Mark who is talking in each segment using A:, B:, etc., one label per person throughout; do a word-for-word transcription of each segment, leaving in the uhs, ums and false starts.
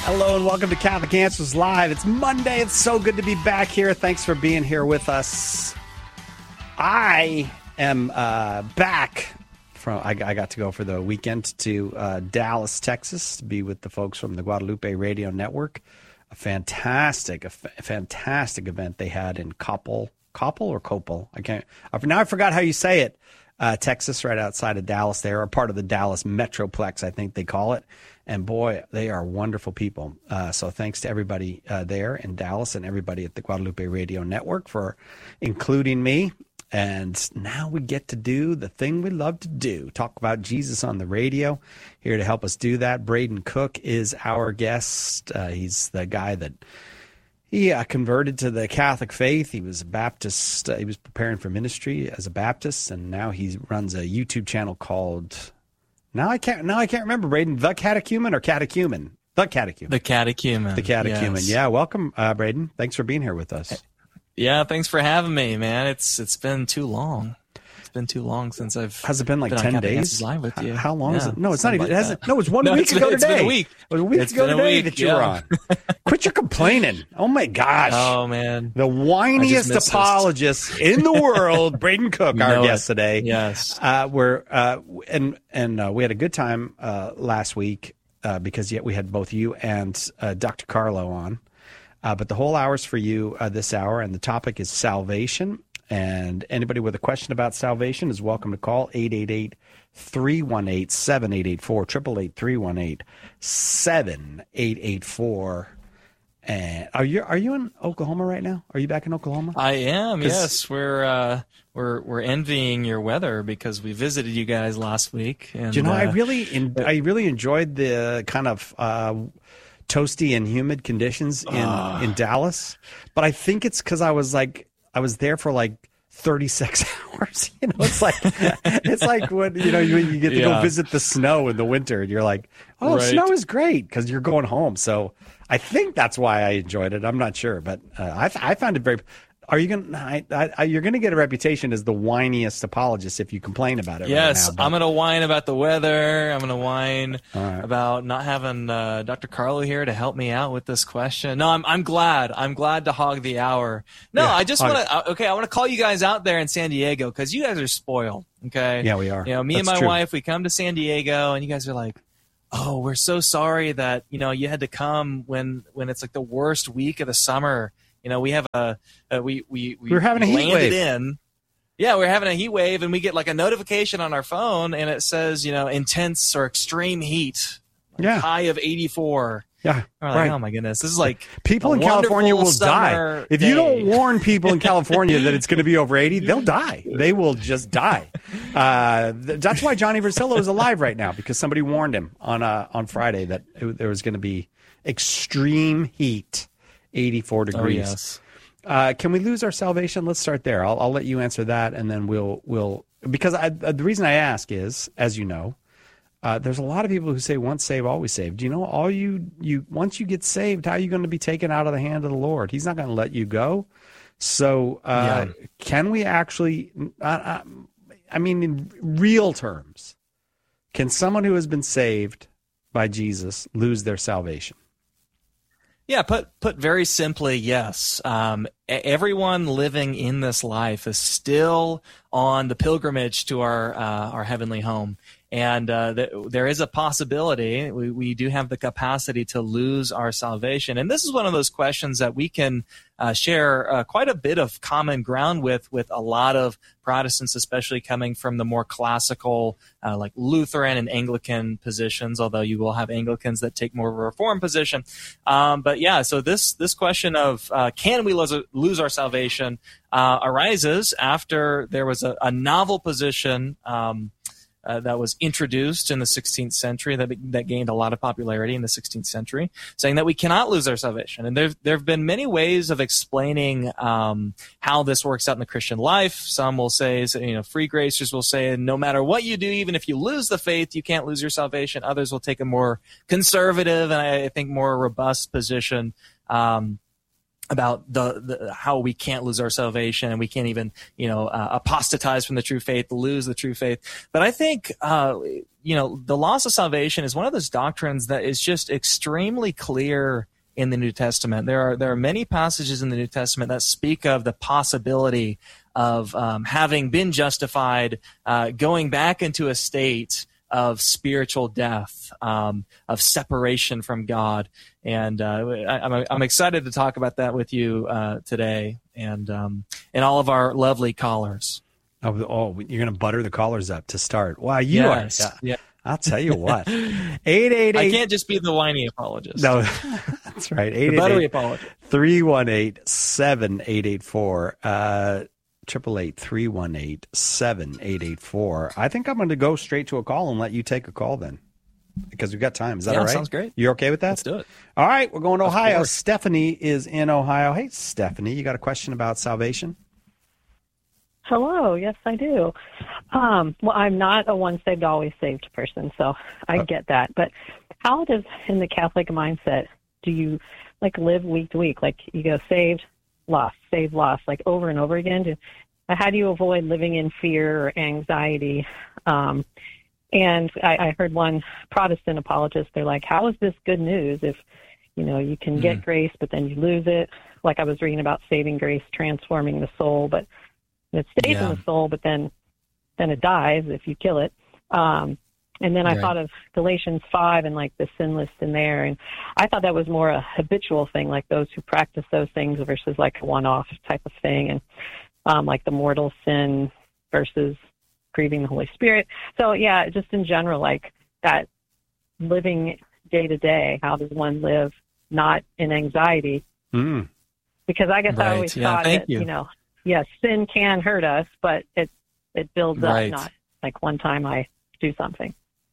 A: Hello and welcome to Catholic Answers Live. It's Monday. It's so good to be back here. Thanks for being here with us. I am uh, back from, I, I got to go for the weekend to uh, Dallas, Texas to be with the folks from the Guadalupe Radio Network. A fantastic, a f- fantastic event they had in Coppell, Coppell or Coppell? I can't, now I forgot how you say it. Uh, Texas, right outside of Dallas. They are a part of the Dallas Metroplex, I think they call it. And boy, they are wonderful people. Uh, so thanks to everybody uh, there in Dallas and everybody at the Guadalupe Radio Network for including me. And now we get to do the thing we love to do, talk about Jesus on the radio. Here to help us do that, Braden Cook is our guest. Uh, he's the guy that he uh, converted to the Catholic faith. He was a Baptist. Uh, he was preparing for ministry as a Baptist, and now he runs a YouTube channel called... Now I can't. Now I can't remember, Braden. The Catechumen or Catechumen? The Catechumen.
B: The Catechumen.
A: The Catechumen.
B: Yes.
A: Yeah. Welcome, uh, Braden. Thanks for being here with us.
B: Yeah. Thanks for having me, man. It's it's been too long. It's been too long since I've.
A: Has it been like
B: been
A: ten
B: Catholic
A: days?
B: Answers Live with you.
A: How long
B: yeah,
A: is it? No, it's not even.
B: like
A: It hasn't.
B: that.
A: No, it's one
B: no,
A: week
B: it's
A: ago
B: been,
A: today.
B: It's been a week.
A: It was a week
B: it's
A: ago
B: been
A: today
B: a week,
A: that you
B: yeah.
A: were on. Quit your complaining. Oh my gosh.
B: Oh man.
A: The whiniest apologist in the world, Braden Cook, our guest
B: it.
A: today.
B: Yes.
A: Uh, we're uh, and and uh, we had a good time uh, last week uh, because yet we had both you and uh, Doctor Carlo on. Uh, but the whole hour's for you uh, this hour, and the topic is salvation. And anybody with a question about salvation is welcome to call eight eight eight, three one eight, seven eight eight four, eight eight eight, three one eight, seven eight eight four. And are you are you in Oklahoma right now? Are you back in Oklahoma?
B: I am. Yes, we're uh, we're we're envying your weather because we visited you guys last week. And,
A: you know,
B: uh,
A: I really in, I really enjoyed the kind of uh, toasty and humid conditions in uh, in Dallas, but I think it's because I was like I was there for like thirty-six hours. You know, it's like it's like when you know you, you get to
B: yeah.
A: go visit the snow in the winter, and you're like, oh,
B: right.
A: snow is great because you're going home. So I think that's why I enjoyed it. I'm not sure, but uh, I I found it very. Are you gonna? I, I, you're gonna get a reputation as the whiniest apologist if you complain about it.
B: Yes,
A: right now,
B: I'm gonna whine about the weather. I'm gonna whine
A: right.
B: about not having uh, Doctor Carlo here to help me out with this question. No, I'm I'm glad. I'm glad to hog the hour. No,
A: yeah,
B: I just want to. Okay, I want to call you guys out there in San Diego because you guys are spoiled. Okay.
A: Yeah, we are.
B: You know, me
A: That's
B: and my
A: true.
B: wife, we come to San Diego, and you guys are like, "Oh, we're so sorry that you know you had to come when when it's like the worst week of the summer." You know, we have a, a we we we
A: we're having a heat
B: landed
A: wave.
B: in. Yeah, we're having a heat wave, and we get like a notification on our phone, and it says, you know, intense or extreme heat, like
A: yeah,
B: high of eighty-four.
A: Yeah,
B: like,
A: right.
B: Oh my goodness, this is like
A: people in California will die if
B: day.
A: you don't warn people in California that it's going to be over eighty. They'll die. They will just die. Uh, th- that's why Johnny Versillo is alive right now because somebody warned him on uh, on Friday that it, there was going to be extreme heat. eighty-four degrees.
B: Oh, yes.
A: Uh, can we lose our salvation? Let's start there. I'll, I'll let you answer that, and then we'll we'll because I, uh, the reason I ask is, as you know, uh, there's a lot of people who say once saved, always saved. Do you know all you you once you get saved, how are you going to be taken out of the hand of the Lord? He's not going to let you go. So uh, yeah. Can we actually? Uh, I mean, in real terms, can someone who has been saved by Jesus lose their salvation?
B: Yeah, put put very simply, yes. Um, everyone living in this life is still on the pilgrimage to our uh, our heavenly home, and uh, th- there is a possibility. We we do have the capacity to lose our salvation, and this is one of those questions that we can uh, share uh, quite a bit of common ground with with a lot of Protestants, especially coming from the more classical, uh, like Lutheran and Anglican positions. Although you will have Anglicans that take more of a Reformed position, um, but yeah. So this this question of uh, can we lose, lose our salvation uh, arises after there was a, a novel position um, uh, that was introduced in the sixteenth century that that gained a lot of popularity in the sixteenth century, saying that we cannot lose our salvation. And there there have been many ways of explaining um, how this works out in the Christian life. Some will say, you know, free gracers will say, no matter what you do, even if you lose the faith, you can't lose your salvation. Others will take a more conservative and I think more robust position. Um, about the, the how we can't lose our salvation and we can't even, you know, uh, apostatize from the true faith, lose the true faith. But I think, uh, you know, the loss of salvation is one of those doctrines that is just extremely clear in the New Testament. There are there are many passages in the New Testament that speak of the possibility of um, having been justified, uh, going back into a state of spiritual death, um, of separation from God. And uh, I, I'm, I'm excited to talk about that with you uh, today and um, and all of our lovely callers.
A: Oh, oh you're going to butter the callers up to start. Wow, you
B: yes.
A: are. Yeah.
B: yeah.
A: I'll tell you what. eight eight eight
B: I can't just be the whiny apologist.
A: No, that's right.
B: The buttery apologist.
A: three one eight, seven eight eight four. Uh, Triple eight three one eight seven eight eight four. I think I'm going to go straight to a call and let you take a call then, because we've got time. Is that
B: yeah,
A: all right?
B: Sounds great.
A: You okay with that?
B: Let's do it.
A: All right, we're going to
B: Of
A: Ohio.
B: course.
A: Stephanie is in Ohio. Hey, Stephanie, you got a question about salvation?
C: Hello. Yes, I do. Um, well, I'm not a once saved, always saved person, so I
A: Uh,
C: get that. But how does, in the Catholic mindset, do you like live week to week? Like you go saved, lost, saved, lost, like over and over again? Do, how do you avoid living in fear or anxiety? Um, and I, I heard one Protestant apologist, they're like, how is this good news if, you know, you can get
B: Mm.
C: grace, but then you lose it? Like I was reading about saving grace, transforming the soul, but it stays
B: Yeah.
C: in the soul, but then then it dies if you kill it. Um, and then I
B: Right.
C: thought of Galatians five and like the sin list in there, and I thought that was more a habitual thing, like those who practice those things versus like a one-off type of thing, and um, like the mortal sin versus grieving the Holy Spirit. So yeah, just in general, like that living day to day, how does one live not in anxiety?
A: Mm.
C: Because I guess
B: Right.
C: I always
B: Yeah,
C: thought
B: thank
C: that,
B: you.
C: you know, yes, sin can hurt us, but it it builds
B: Right.
C: up, not like one time I do something.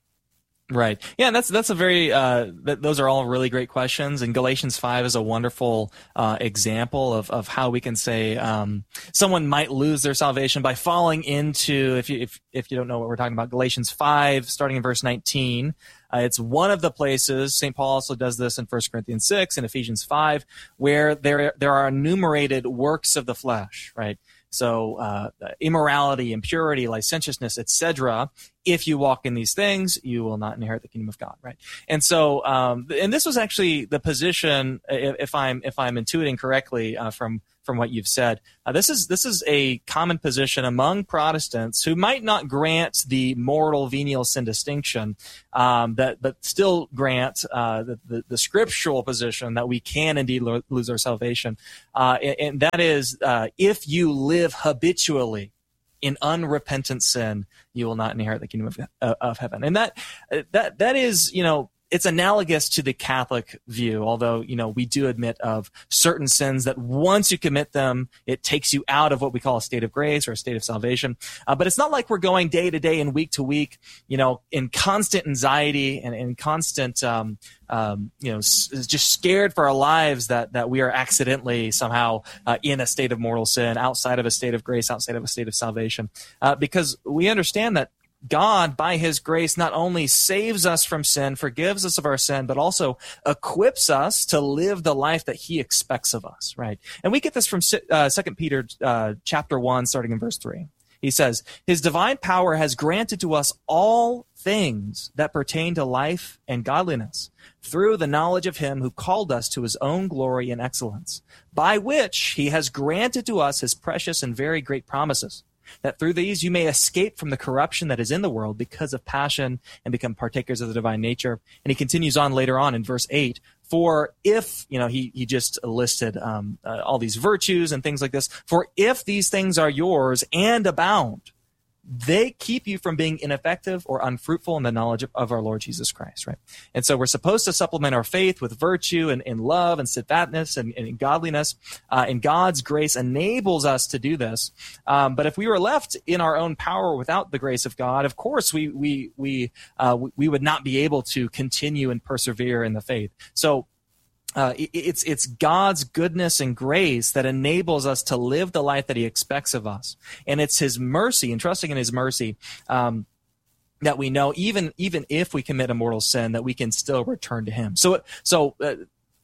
B: Right. Yeah, and that's that's a very uh, th- those are all really great questions, and Galatians five is a wonderful uh, example of, of how we can say um, someone might lose their salvation by falling into, if you if if you don't know what we're talking about, Galatians five, starting in verse nineteen. Uh, it's one of the places, Saint Paul also does this in First Corinthians six and Ephesians five, where there there are enumerated works of the flesh, right? So uh, immorality, impurity, licentiousness, et cetera. If you walk in these things, you will not inherit the kingdom of God, right? And so, um, and this was actually the position, if, if I'm if I'm intuiting correctly uh, from from what you've said. Uh, this is this is a common position among Protestants who might not grant the mortal venial sin distinction, um, that but still grant uh, the, the the scriptural position that we can indeed lo- lose our salvation, uh, and, and that is uh, if you live habitually in unrepentant sin, you will not inherit the kingdom of, uh, of heaven. And that that that is, you know, it's analogous to the Catholic view, although, you know, we do admit of certain sins that once you commit them, it takes you out of what we call a state of grace or a state of salvation. Uh, but it's not like we're going day to day and week to week, you know, in constant anxiety and in constant, um, um, you know, s- just scared for our lives that that we are accidentally somehow uh, in a state of mortal sin, outside of a state of grace, outside of a state of salvation, uh, because we understand that God, by his grace, not only saves us from sin, forgives us of our sin, but also equips us to live the life that he expects of us, right? And we get this from uh, Second Peter uh, chapter one, starting in verse three. He says, his divine power has granted to us all things that pertain to life and godliness through the knowledge of him who called us to his own glory and excellence, by which he has granted to us his precious and very great promises, that through these you may escape from the corruption that is in the world because of passion and become partakers of the divine nature. And he continues on later on in verse eight, for if, you know, he, he just listed um, uh, all these virtues and things like this, for if these things are yours and abound, they keep you from being ineffective or unfruitful in the knowledge of, of our Lord Jesus Christ, right? And so we're supposed to supplement our faith with virtue and, and love and steadfastness and, and godliness, uh, and God's grace enables us to do this. Um, but if we were left in our own power without the grace of God, of course we we we uh, we would not be able to continue and persevere in the faith. So Uh, it, it's it's God's goodness and grace that enables us to live the life that he expects of us. And it's his mercy, and trusting in his mercy, um, that we know even even if we commit a mortal sin, that we can still return to him. So so uh,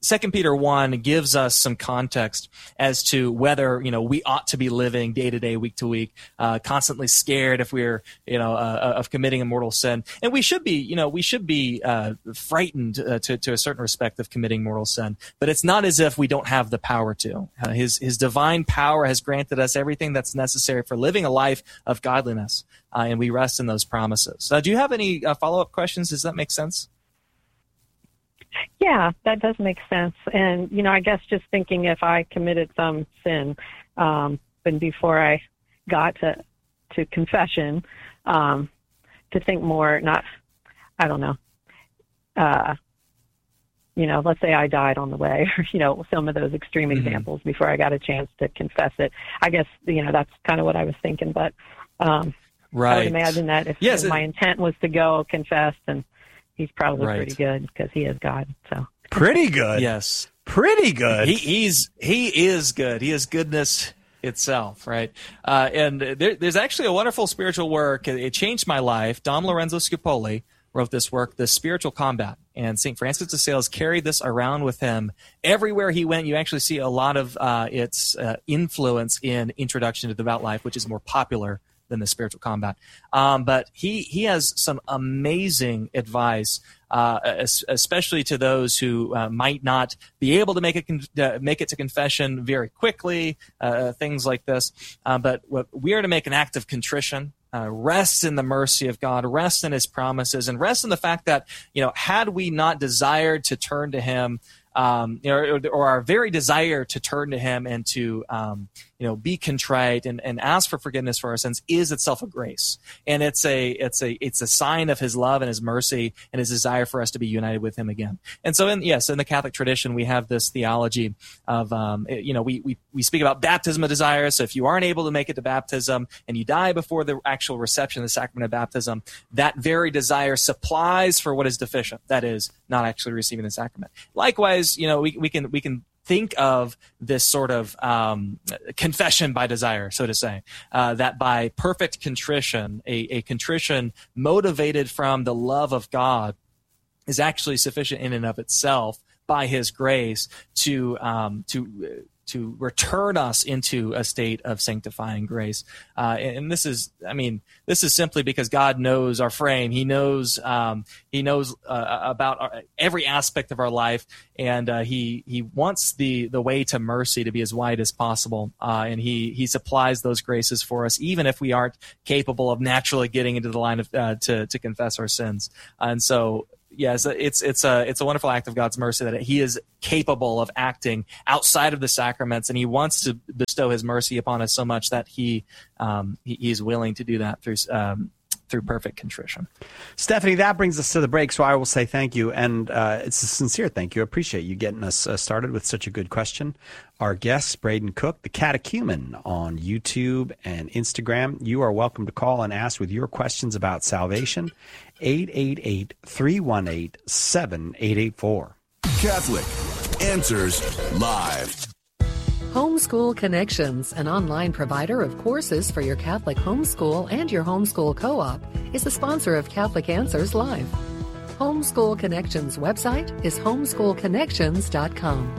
B: Second Peter one gives us some context as to whether, you know, we ought to be living day to day, week to week, uh, constantly scared if we're, you know, uh, of committing a mortal sin. And we should be, you know, we should be uh, frightened uh, to, to a certain respect of committing mortal sin. But it's not as if we don't have the power to. Uh, his, his divine power has granted us everything that's necessary for living a life of godliness, uh, and we rest in those promises. Uh, do you have any uh, follow-up questions? Does that make sense?
C: Yeah, that does make sense. And, you know, I guess just thinking if I committed some sin, um, and before I got to, to confession, um, to think more, not, I don't know, uh, you know, let's say I died on the way, or, you know, some of those extreme mm-hmm. examples before I got a chance to confess it. I guess, you know, that's kind of what I was thinking. But um,
B: right.
C: I would imagine that if,
B: yes,
C: if my
B: it,
C: intent was to go confess, then he's probably
B: right.
C: pretty good because he is God. So
A: pretty good.
B: Yes.
A: Pretty good.
B: He, he's he is good. He is goodness itself, right? Uh, and there, there's actually a wonderful spiritual work. It, it changed my life. Dom Lorenzo Scupoli wrote this work, The Spiritual Combat. And Saint Francis de Sales carried this around with him everywhere he went. You actually see a lot of uh, its uh, influence in Introduction to the Devout Life, which is more popular than The Spiritual Combat. Um, but he, he has some amazing advice, uh, especially to those who uh, might not be able to make it, con- uh, make it to confession very quickly, uh, things like this. Uh, but we are to make an act of contrition. Uh, rest in the mercy of God, rest in his promises, and rest in the fact that, you know, had we not desired to turn to him, um, you know, or, or our very desire to turn to him and to, um, you know, be contrite and, and ask for forgiveness for our sins is itself a grace. And it's a, it's a, it's a sign of his love and his mercy and his desire for us to be united with him again. And so in, yes, in the Catholic tradition, we have this theology of, um, you know, we, we, we speak about baptism of desire. So if you aren't able to make it to baptism and you die before the actual reception of the sacrament of baptism, that very desire supplies for what is deficient. That is not actually receiving the sacrament. Likewise, you know, we, we can, we can, think of this sort of um, confession by desire, so to say, uh, that by perfect contrition, a, a contrition motivated from the love of God is actually sufficient in and of itself by his grace to um, to to return us into a state of sanctifying grace. Uh, and, and this is, I mean, this is simply because God knows our frame. He knows, um, he knows uh, about our, every aspect of our life, and uh, he he wants the the way to mercy to be as wide as possible. Uh, and he he supplies those graces for us, even if we aren't capable of naturally getting into the line of uh, to to confess our sins. And so. Yes, it's it's a it's a wonderful act of God's mercy that he is capable of acting outside of the sacraments, and he wants to bestow his mercy upon us so much that he um, he, he's willing to do that through um, through perfect contrition.
A: Stephanie, that brings us to the break, so I will say thank you, and uh, it's a sincere thank you. I appreciate you getting us uh, started with such a good question. Our guest, Braden Cook, the Catechumen on YouTube and Instagram. You are welcome to call and ask with your questions about salvation. eight eight eight, three one eight, seven eight eight four.
D: Catholic Answers Live.
E: Homeschool Connections, an online provider of courses for your Catholic homeschool and your homeschool co-op, is the sponsor of Catholic Answers Live. Homeschool Connections website is homeschool connections dot com.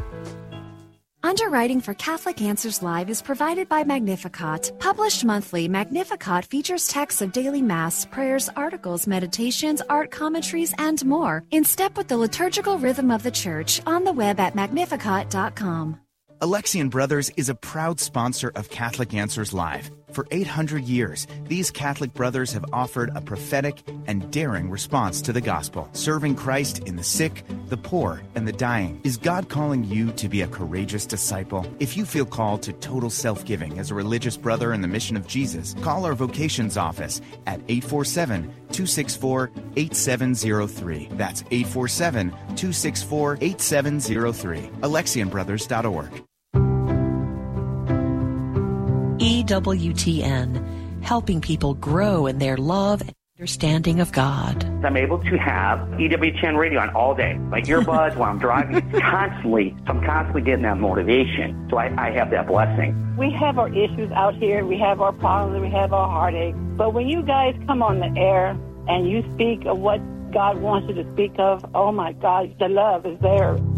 F: Underwriting for Catholic Answers Live is provided by Magnificat. Published monthly, Magnificat features texts of daily Mass, prayers, articles, meditations, art commentaries, and more, in step with the liturgical rhythm of the Church, on the web at magnificat dot com.
G: Alexian Brothers is a proud sponsor of Catholic Answers Live. For eight hundred years, these Catholic brothers have offered a prophetic and daring response to the gospel, serving Christ in the sick, the poor, and the dying. Is God calling you to be a courageous disciple? If you feel called to total self-giving as a religious brother in the mission of Jesus, call our vocations office at eight four seven, two six four, eight seven zero three. That's eight four seven, two six four, eight seven zero three. Alexian Brothers dot org.
H: E W T N, helping people grow in their love and understanding of God.
I: I'm able to have E W T N radio on all day, like earbuds while I'm driving, constantly. So I'm constantly getting that motivation. So I, I have that blessing.
J: We have our issues out here. We have our problems. We have our heartache. But when you guys come on the air and you speak of what God wants you to speak of, oh my God, the love is there.